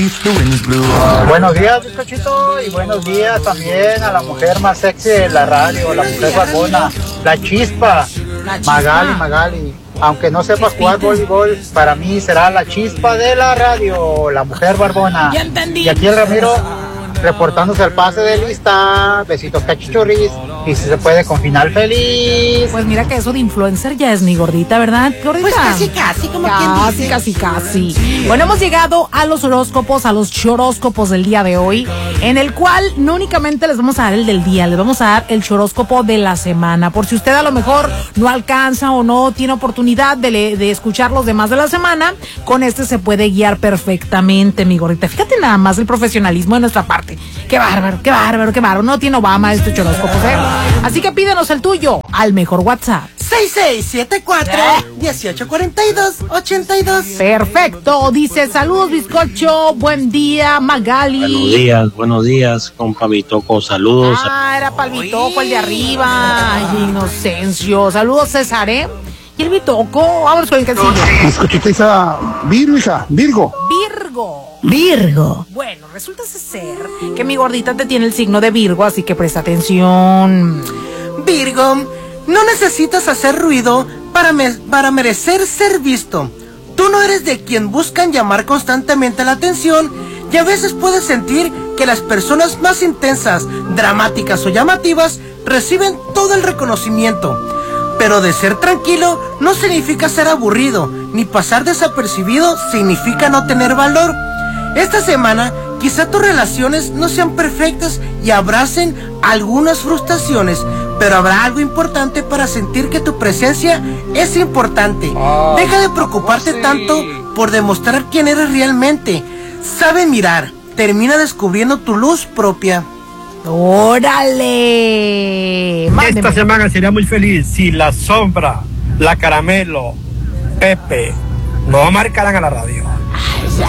Buenos días, bizcochito, y buenos días también a la mujer más sexy de la radio, la mujer barbona, la chispa, Magali. Aunque no sepa jugar voleibol, para mí será la chispa de la radio, la mujer barbona. Ya entendí. Y aquí el Ramiro reportándose al pase de lista. Besitos cachichurris. Y si se puede con final feliz. Pues mira que eso de influencer ya es mi gordita, ¿verdad? Gordita. Pues casi, como quien dice. Casi. Bueno, hemos llegado a los horóscopos, a los choróscopos del día de hoy, en el cual no únicamente les vamos a dar el del día, les vamos a dar el choróscopo de la semana. Por si usted a lo mejor no alcanza o no tiene oportunidad de escuchar los demás de la semana, con este se puede guiar perfectamente, mi gordita. Fíjate nada más el profesionalismo de nuestra parte. Qué bárbaro. No tiene Obama estos choróscopos, ¿eh? Así que pídenos el tuyo al mejor WhatsApp. 6674-1842-82. Perfecto, dice saludos bizcocho, buen día Magali. Buenos días, compa Vitoco, saludos. Era para el Vitoco, el de arriba. Ay, Inocencio, saludos César, ¿eh? Y el Vitoco, vamos con el que sigue. Bizcochito, Virgo. Bueno, resulta ser que mi gordita te tiene el signo de Virgo, así que presta atención. Virgo, no necesitas hacer ruido para merecer ser visto. Tú no eres de quien buscan llamar constantemente la atención y a veces puedes sentir que las personas más intensas, dramáticas o llamativas reciben todo el reconocimiento. Pero de ser tranquilo no significa ser aburrido, ni pasar desapercibido significa no tener valor. Esta semana quizá tus relaciones no sean perfectas y abracen algunas frustraciones, pero habrá algo importante para sentir que tu presencia es importante. Deja de preocuparte tanto por demostrar quién eres realmente. Sabe mirar, termina descubriendo tu luz propia. ¡Órale! Esta semana sería muy feliz si La Sombra, La Caramelo, Pepe no marcaran a la radio. Ya.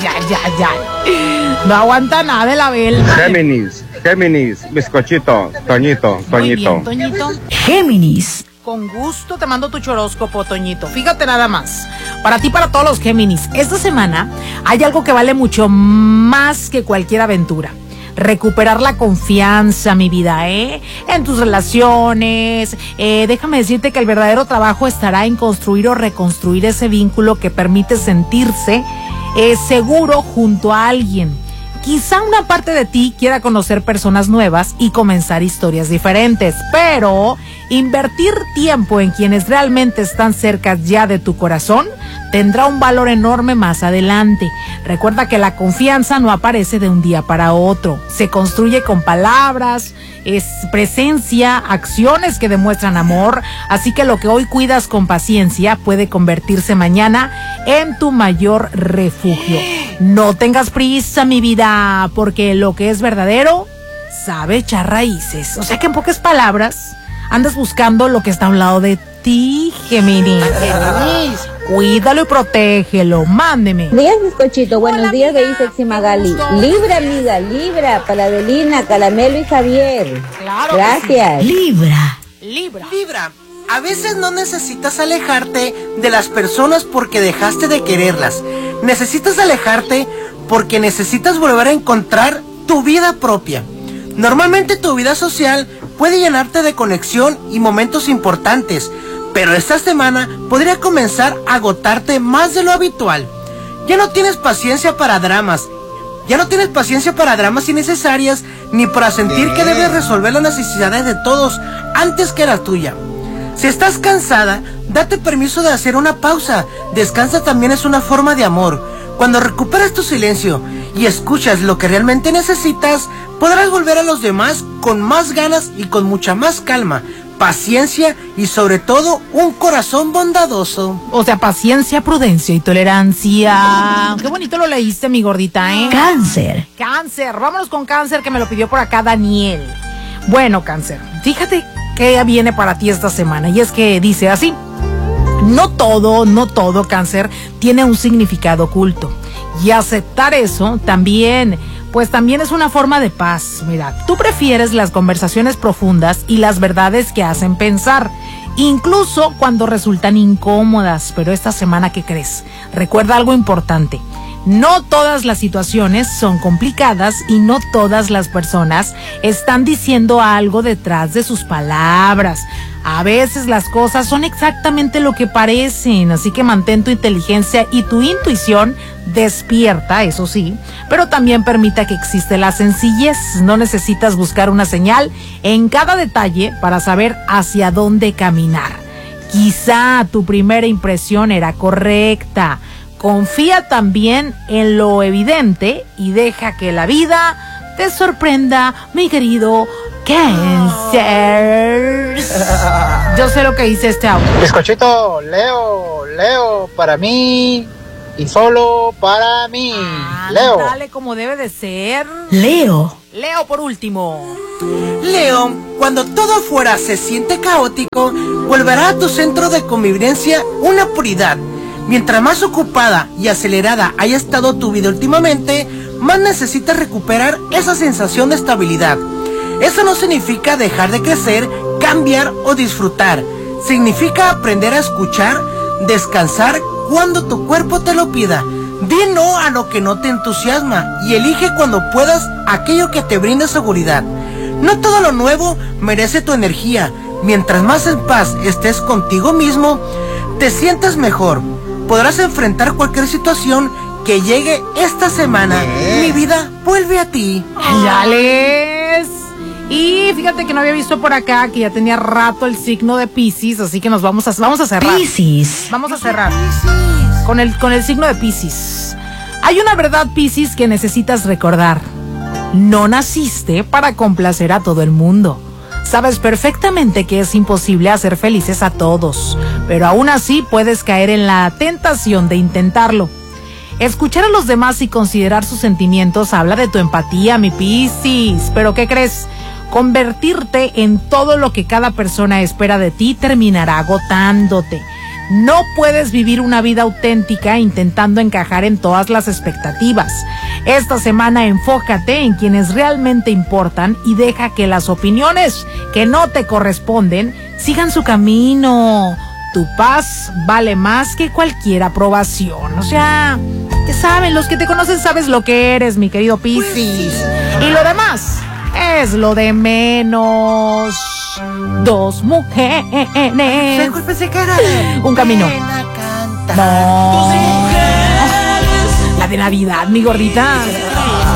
No aguanta nada de la Bel. Géminis, bizcochito, Toñito. Muy bien, Toñito. Géminis. Con gusto te mando tu choróscopo, Toñito. Fíjate nada más. Para ti, para todos los Géminis, esta semana hay algo que vale mucho más que cualquier aventura. Recuperar la confianza, mi vida, en tus relaciones. Déjame decirte que el verdadero trabajo estará en construir o reconstruir ese vínculo que permite sentirse seguro junto a alguien. Quizá una parte de ti quiera conocer personas nuevas y comenzar historias diferentes, pero invertir tiempo en quienes realmente están cerca ya de tu corazón tendrá un valor enorme más adelante. Recuerda que la confianza no aparece de un día para otro, se construye con palabras, es presencia, acciones que demuestran amor, así que lo que hoy cuidas con paciencia puede convertirse mañana en tu mayor refugio. No tengas prisa, mi vida, porque lo que es verdadero sabe echar raíces. O sea que en pocas palabras andas buscando lo que está a un lado de ti, Géminis. Cuídalo y protégelo, mándeme. Días, bizcochito, buenos días, Bella Sexy Magali. Libra, amiga, Libra, para Adelina, Caramelo y Javier. Claro. Gracias. Sí. Libra. Libra, a veces no necesitas alejarte de las personas porque dejaste de quererlas. Necesitas alejarte porque necesitas volver a encontrar tu vida propia. Normalmente tu vida social puede llenarte de conexión y momentos importantes, pero esta semana podría comenzar a agotarte más de lo habitual. Ya no tienes paciencia para dramas innecesarias, ni para sentir que debes resolver las necesidades de todos antes que la tuya. Si estás cansada, date permiso de hacer una pausa. Descansa también es una forma de amor. Cuando recuperas tu silencio y escuchas lo que realmente necesitas, podrás volver a los demás con más ganas y con mucha más calma, paciencia y sobre todo un corazón bondadoso. O sea, paciencia, prudencia y tolerancia. Qué bonito lo leíste, mi gordita, Cáncer. Cáncer, vámonos con Cáncer, que me lo pidió por acá Daniel. Bueno, Cáncer, fíjate que viene para ti esta semana, y es que dice así: no todo, Cáncer, tiene un significado oculto, y aceptar eso también es una forma de paz. Mira, tú prefieres las conversaciones profundas y las verdades que hacen pensar, incluso cuando resultan incómodas. Pero esta semana, ¿qué crees? Recuerda algo importante: No todas las situaciones son complicadas y no todas las personas están diciendo algo detrás de sus palabras. A veces las cosas son exactamente lo que parecen, así que mantén tu inteligencia y tu intuición despierta, eso sí, pero también permita que existe la sencillez. No necesitas buscar una señal en cada detalle para saber hacia dónde caminar. Quizá tu primera impresión era correcta. Confía también en lo evidente y deja que la vida te sorprenda, mi querido Cáncer. Yo sé lo que dice este audio. Bizcochito, Leo, para mí y solo para mí. Leo. Dale como debe de ser. Leo. Leo por último. Leo, cuando todo afuera se siente caótico, volverá a tu centro de convivencia una puridad. Mientras más ocupada y acelerada haya estado tu vida últimamente, más necesitas recuperar esa sensación de estabilidad. Eso no significa dejar de crecer, cambiar o disfrutar. Significa aprender a escuchar, descansar cuando tu cuerpo te lo pida. Di no a lo que no te entusiasma y elige cuando puedas aquello que te brinde seguridad. No todo lo nuevo merece tu energía. Mientras más en paz estés contigo mismo, te sientes mejor. Podrás enfrentar cualquier situación que llegue esta semana. Mi vida vuelve a ti. ¡Yales! Y fíjate que no había visto por acá que ya tenía rato el signo de Piscis, así que vamos a cerrar. Piscis. Vamos a cerrar con el signo de Piscis. Hay una verdad, Piscis, que necesitas recordar. No naciste para complacer a todo el mundo. Sabes perfectamente que es imposible hacer felices a todos, pero aún así puedes caer en la tentación de intentarlo. Escuchar a los demás y considerar sus sentimientos habla de tu empatía, mi Piscis. ¿Pero qué crees? Convertirte en todo lo que cada persona espera de ti terminará agotándote. No puedes vivir una vida auténtica intentando encajar en todas las expectativas. Esta semana enfócate en quienes realmente importan y deja que las opiniones que no te corresponden sigan su camino. Tu paz vale más que cualquier aprobación. O sea, que saben, los que te conocen sabes lo que eres, mi querido Piscis. Y lo demás es lo de menos. Dos mujeres. Pensé que era Un camino. Ven a cantar. No. La de Navidad, mi gordita.